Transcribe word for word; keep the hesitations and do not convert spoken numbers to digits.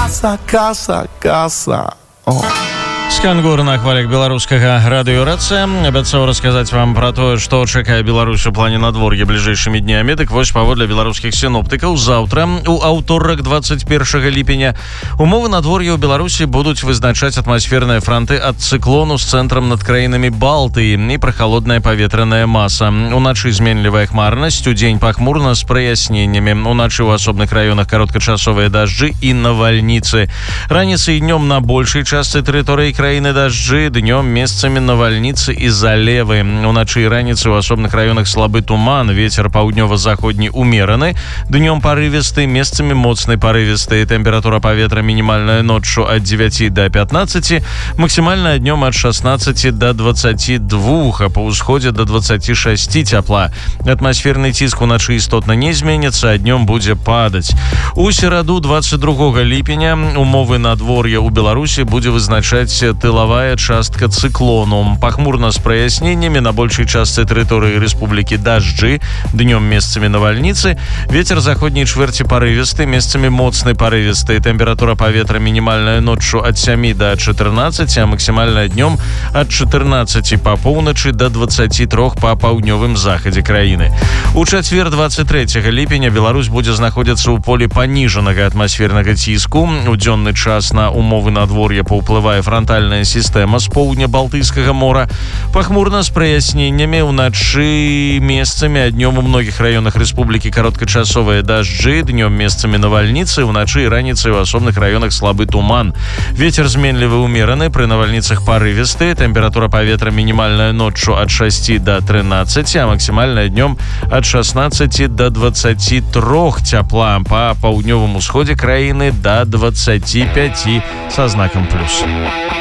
Каса, каса, каса. О. Скангур на хвалях беларускага радыёрацыя. Абяцаў расказаць вам пра тое, што чакае Беларусь у плане надвор'я бліжэйшымі днямі. Дык вось, паводле беларускіх сіноптыкаў, заўтра, у аўторак двадцать першага ліпеня, умовы надвор'я ў Беларусі будуць вызначаць атмасферныя франты ад цыклону з цэнтрам над краінамі Балтыі і прахалодная паветраная маса. Уначы зменлівая хмарнасць, удзень пахмурна з праясненнямі. Уначы ў асобных раёнах кароткачасовыя дажджы і навальніцы. Раніцай і днём на большай частцы тэрыторыі краіны дажджы, днём месцамі навальніцы і залевы. Уначы і раніцай у асобных раёнах слабы туман, вецер паўднёва-заходні умераны, днём парывісты, месцамі моцны парывісты. Тэмпература паветра мінімальная ноччу ад дзевяці да пятнаццаці, максімальная днём ад шаснаццаці да дваццаці двух, а па ўсходзе да дваццаці шасці цяпла. Атмасферны ціск уначы істотна не зменіцца, а днём будзе падаць. У сераду двадцать другога ліпеня умовы надвор'я ў Беларусі будзе вызначаць тылавая частка цыклону. Пахмурна з праясненнямі, на большай частцы тэрыторыі рэспублікі дажджы, днём месцамі навальніцы, вецер заходняй чвэрці парывісты, месцамі моцны парывісты. Тэмпература паветра мінімальная ноччу ад сямі да чатырнаццаці, а максімальная днём ад чатырнаццаці па поўначы да дваццаці трох па паўднёвым захадзе краіны. У чацвер двадцать трэцяга ліпеня Беларусь будзе знаходзіцца ў полі паніжанага атмасфернага ціску. У дзённы час на умовы надвор'я паўплывае франтальная сістэма з поўдня Балтыйскага мора. Пахмурна з праясненнямі, уначы месцамі, а днём у многіх раёнах рэспублікі кароткачасовыя дажджы, днём месцамі навальніцы, уначы і раніцай у асобных раёнах слабы туман. Вецер зменлівы умераны, пры навальніцах парывісты. Тэмпература паветра мінімальная ноччу ад шасці да трынаццаці, а максімальная днём ад шаснаццаці да дваццаці трох цяпла, па паўднёвым усходзе краіны да дваццаці пяці са знакам плюс.